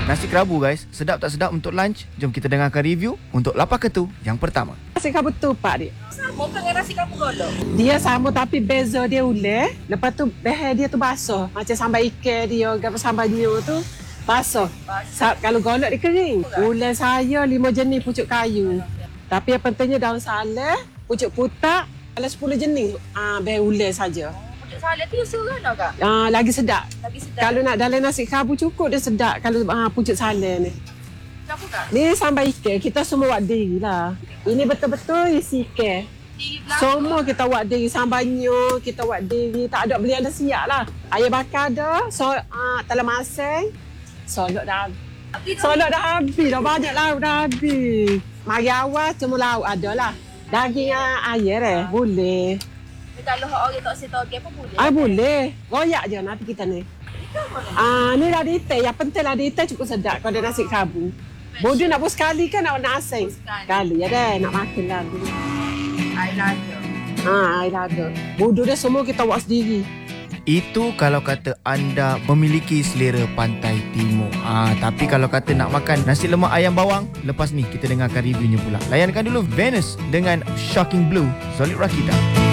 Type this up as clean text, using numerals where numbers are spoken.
Nasi kerabu guys, sedap tak sedap untuk lunch? Jom kita dengarkan review untuk Lapar Ketu yang pertama. Nasi kerabu tupak dia. Sama dengan nasi kerabu golok. Dia sama tapi beza dia ular. Lepas tu behel dia tu basah. Macam sambal ikan dia, gapa sambal dia tu basah. Kalau golok dia kering. Ular saya 5 jenis pucuk kayu. Tapi yang pentingnya daun salam, pucuk putak, kalau 10 jenis behel ular saja. Pucuk salad tu serana kak? Lagi sedap. Lagi sedap. Kalau nak dalam nasi kerabu cukup dia sedap kalau pucuk salam ni. Kenapa kak? Ni sambal ikan, kita semua buat diri lah. Ini betul-betul isi ikan. Di belakang. Semua kita buat diri, sambalnya kita buat diri, tak ada beli ada siap lah. Ayam bakar ada, talam masing, solok dah habis. Solok dah habis, dah banyak lauk dah habis. Mari awal semua lauk ada lah. Daging ayam boleh. Kalau orang tak setoge pun boleh. Boleh, royak je nanti kita ni. Ni dah detail, yang penting lah detail cukup sedap kalau ada nasi kerabu. Bodoh nak buat sekali kan nak nasi? Sekali ya deh, nak makan lah. Air lada. Air lada. Bodoh dia semua kita buat sendiri. Itu kalau kata anda memiliki selera pantai timur. Tapi kalau kata nak makan nasi lemak ayam bawang, lepas ni kita dengarkan reviewnya pula. Layankan dulu Venus dengan Shocking Blue, Solid Rakita.